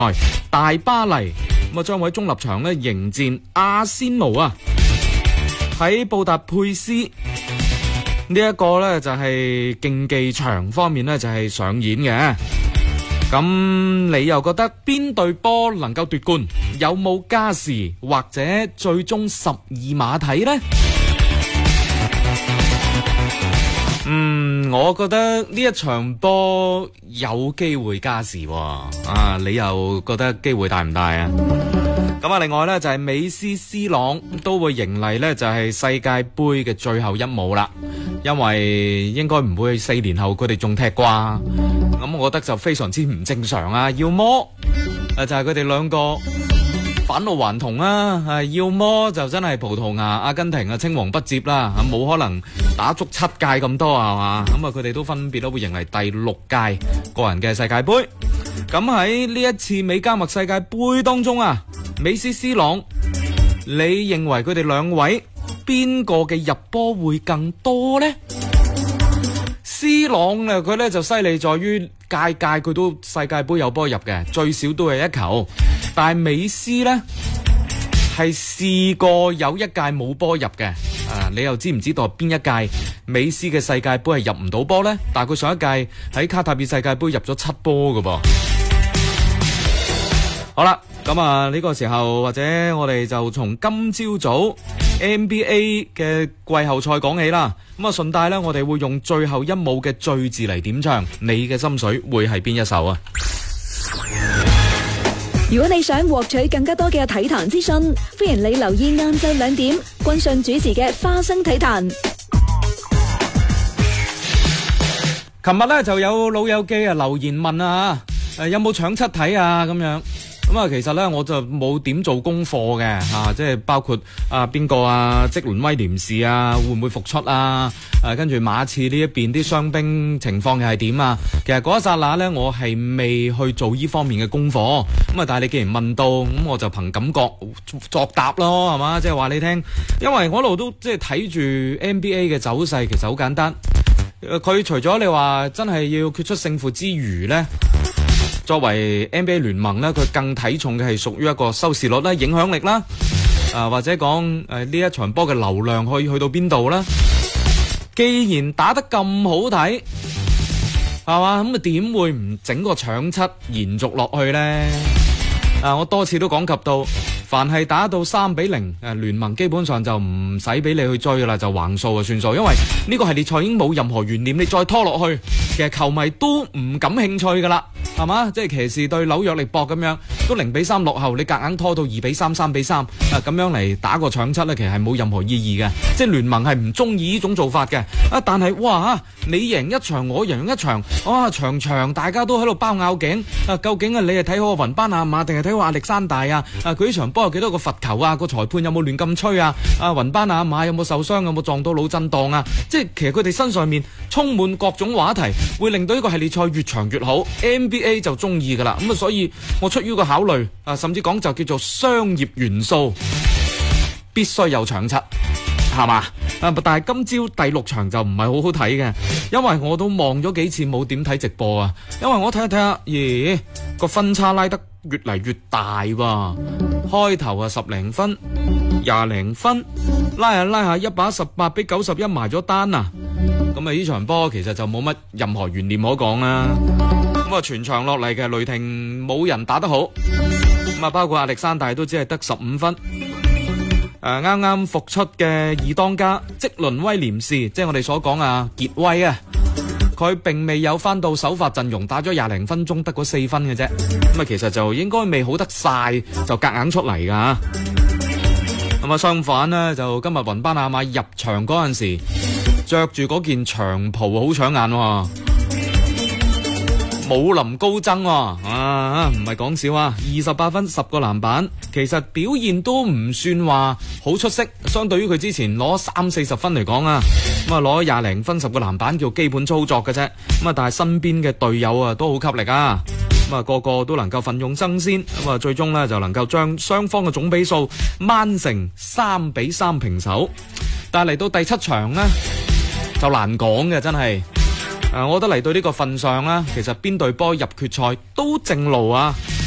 大巴黎咁啊將會喺中立場咧迎戰阿仙奴啊。喺布達佩斯呢一個咧就係競技場方面咧就係上演嘅。咁你又覺得邊隊波能夠奪冠？有冇加時或者最終12碼睇呢？我覺得呢一場波有機會加時喎。你又覺得機會大唔大啊？咁啊，另外呢，就係美斯 C 朗都會迎嚟呢就係世界盃嘅最後一舞啦，因為應該唔會4年後佢哋仲踢啩，咁我覺得就非常之唔正常啊。要麼就係佢哋兩個返老還童啊，要麼就真係葡萄牙、阿根廷啊青黃不接啦，冇可能打足7屆咁多啊嘛。咁啊，佢哋都分別都會迎嚟第6屆個人嘅世界盃。咁喺呢一次美加墨世界盃當中啊，美斯 C 朗，你認為佢哋兩位邊個嘅入波會更多呢？ C 朗啊，佢呢就犀利在於屆佢都世界盃有波入嘅，最少都係1球。但係美斯呢係試過有1屆冇波入嘅。你又知唔知道邊一屆美斯嘅世界盃係入唔到波呢？但係佢上一屆喺卡塔爾世界盃入咗7波㗎噃。好啦，咁啊呢個時候或者我哋就從今朝早 NBA 嘅季後賽講起啦。咁啊順帶呢，我哋會用最後一舞嘅最字嚟點唱，你嘅心水會係邊一首啊？ 如果你想獲取更加多嘅體壇資訊，歡迎你留意晏晝2點君信主持嘅花生體壇。 琴日呢就有老友記留言問啊，有冇搶七睇啊咁樣。咁啊，其實咧我就冇點做功課嘅即係包括邊個積倫威廉士會唔會復出跟住馬刺呢一邊啲傷兵情況又係點啊？其實嗰一剎那咧，我係未去做呢方面嘅功課。咁但係你既然問到，咁我就憑感覺作答咯，係嘛？即係話你聽，因為我一路都即係睇住 NBA 嘅走勢，其實好簡單。佢除咗你話真係要決出勝負之餘咧，作為 NBA 聯盟咧，佢更睇重嘅係屬於一個收視率啦、影響力啦，或者講呢一場波嘅流量可以去到邊度啦。既然打得咁好睇，係嘛，咁啊點會唔整個搶七延續落去呢？我多次都講及到，凡係打到3-0，聯盟基本上就唔使俾你去追噶啦，就橫掃就算數，因為呢個系列賽已經冇任何懸念，你再拖落去，其實球迷都唔感興趣噶啦，係嘛？即係騎士對紐約力搏咁樣，都0-3落後，你夾硬拖到2-3、3-3，咁樣嚟打個搶七咧，其實係冇任何意義嘅，即係聯盟係唔中意呢種做法嘅。但係哇，你贏一場，我贏一場，場場大家都喺度包拗頸，究竟你係睇好雲班亞馬定係睇好亞歷山大啊？佢呢場波有幾多個罰球啊？個裁判有冇亂咁吹啊？雲班亞馬有冇受傷？有冇撞到腦震盪啊？即係其實佢哋身上面充滿各種話題，會令到呢個系列賽越長越好。NBA 就中意噶啦，咁所以我出於個考慮甚至講就叫做商業元素，必須有搶七，係嘛？但係今朝第6場就唔係好好睇嘅，因為我都望咗幾次冇點睇直播啊，因為我睇下咦個分差拉得越嚟越大喎，開頭10零分、20零分，拉下118-91埋咗單啊，咁呢場波其實就冇乜任何懸念可講啦。咁全場落嚟嘅雷霆冇人打得好，咁包括亞歷山大都只係得15分。啱啱復出嘅二當家積倫威廉士，即係我哋所講傑威啊，佢並未有翻到首發陣容，打咗20零分鐘得嗰4分嘅啫。咁其實就應該未好得晒，就夾硬出嚟噶。咁相反呢，就今日雲班亞馬入場嗰陣時，着住嗰件長袍好搶眼喎。武林高僧唔係講笑啊！28分10個籃板，其實表現都唔算話好出色，相對於佢之前攞30-40分嚟講咁攞20零分10個籃板叫基本操作嘅啫。但係身邊嘅隊友都好給力個個都能夠奮勇爭先，最終呢就能夠將雙方嘅總比數掹成3-3平手。但係嚟到第7場呢，就難講嘅，真係。我覺得嚟到呢個份上啦，其實邊隊波入決賽都正路